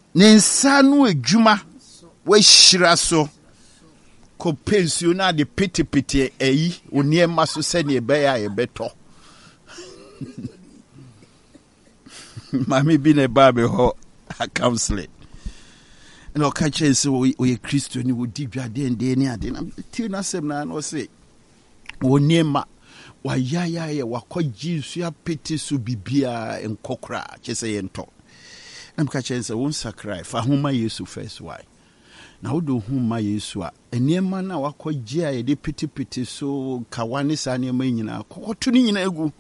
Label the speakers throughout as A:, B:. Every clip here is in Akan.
A: Nensanu ejuma we shira so ko pensiona de pete eyi oniema so se ne be ya e beto mami bi ne ba be ho counseling no ka che se we Christo ni wo di dwade ende ni ade na ti na sem na no se oniema wa ya wakɔgye nsu apete so bibia enkokra kyese yento na mka chense won sakrai fa homa Yesu first why na wo do homa Yesu a eniema na wakɔgye a yede pete so kawane sa ne ma nyina kokoto ni nyina egu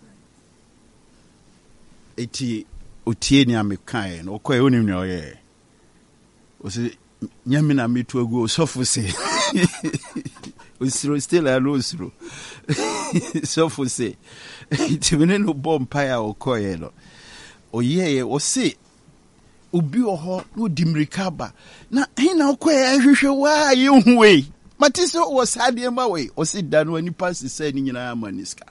A: eti otie ni amekan no koye onim ne oye o se nyame na metu egu osofo se osiro still a osiro sofo se timene no bompa ya okoye no oyeye o se obi oho no dimrika ba na hina okoye ahwehwe wa yehuwe matise o sade ma we o se dano ani pass se ni nyina amaniska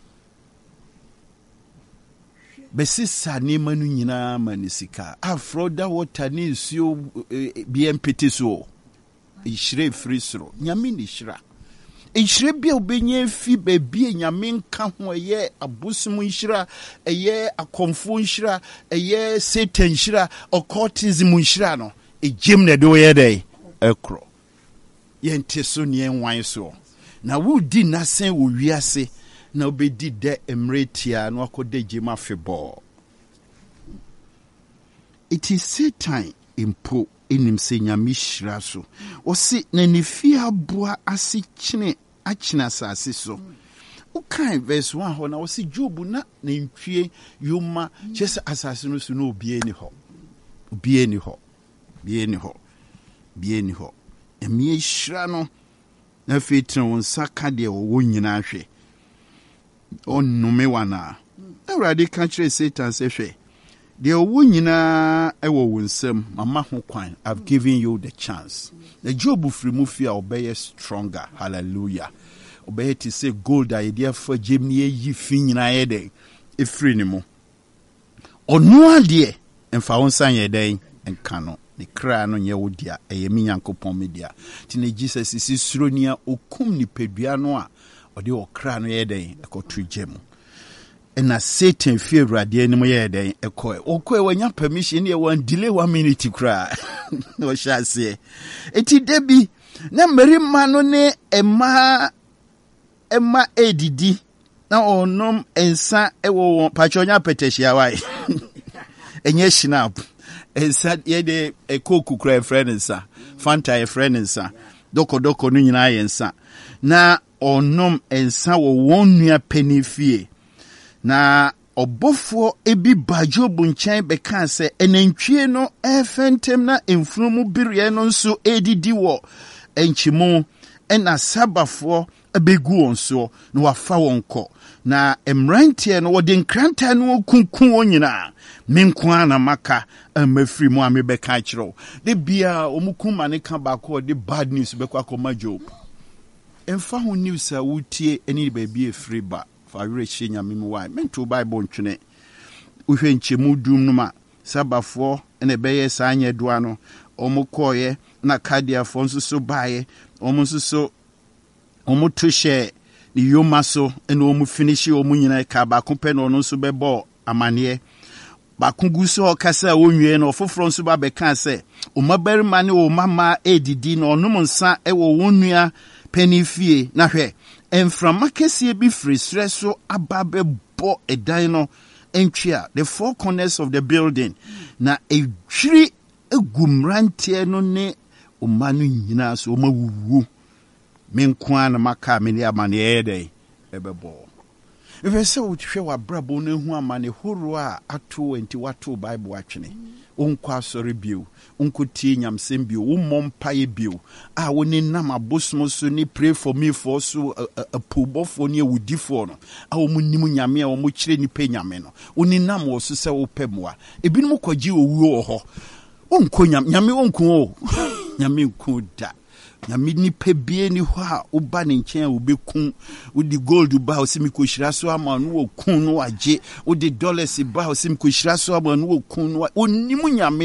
A: besisa ni manu nyina amanisika afroda water ni nsuo BMPT so ishire free sro nyame ni shira ishire bia obenye fi bebie nyame nka ho eye abosum nshira eye akomfo nshira eye satan nshira occultism nshira no ejem na de oye dey ekro yente so ne enwan so na wo di nasen wo wiase na obedi de emretia no akode jema febo it is Satan impo enim se nyame hira so o se na ne fi aboa ase kyene akyena asase so o kan verse 1 ho na o se Job na ntwie yoma chese asase no so na obie ni ho emi hira no na fetre won saka de wo nyina hwe onnume wana awrade kan kire Satan se hwe de wo nyina ewo wonsam mama ho kwan I've given you the chance the Job free mu fi a obey stronger hallelujah obey to say gold idea for gemni yi fi nyina ye den e free ni mu onu ade emfa wonsan ye den enka no the cry no ye wodia eyemi Yankopon media ti na Jesus isi suronia okum ni pedua no a ode okra no ye den ekotu gemu na Satan fear rade anim ye den ekoe okoe wanya permission ye wan delay 1 minute kra no shase eti debi na marima no ne emma edidi na onom ensa ewo pachonya peteshia wai enye shinap ensa ye de ekoku kra friend ensa fanta ye friend ensa doko no nyina ye ensa na onom ensa wo wonnua penifie na obofo ebi bajobu nchen beka se enantwie no efentem na emfunumu biriye no nso edidi wo enchimu ena sabafo abegu onso na wafa wonko na emrantie no wode nkranta no kunkun onyina menkwa na maka amafiri mu amebeka kiro de bia omukuma ne ka ba ko de bad news bekwa koma Job emfa ho news a wutie eni baby efiri ba fa wreche nyame mu wai mento bible ntwene uhwe nchemu dum numa sabafo ene beye sa anya doa no omukoye na kadiafo nso so baye omunso so omutushe ni yomaso ene omu finishi omu nyina ka ba kompe no no so bebo amane ba kunguso okasa onwie no foforo nso ba beka se o mabarima ne o mama edidi no onum nsa ewo wonua penifie na hwe enframa kese bi frisre so ababe bo edan no entwia the four corners of the building na edwiri egumrantie no ne o manu nyina so o mawuwu menkwa na maka me amane ede ebebo efese uthwe wa brabo no hu amane horo a ato enti wato bible atwene onkwa sori bio onkotie nyamsem bio wo mompaye bio a woni nam abosom so ni pray for me for so a pobofo ni ewudifo no a wo munim nyame a wo mo kire ni pe nyame no oni nam wo so se wo pemwa ebinum kwaji owuo ho onko nyame onko o nyame nko da nyame ni pebie ni ho a oba ne nchen a obekun odi gold ba o simi ko hira so ama no okun no agye odi dollars ba o simi ko hira so ama no okun no onimu nyame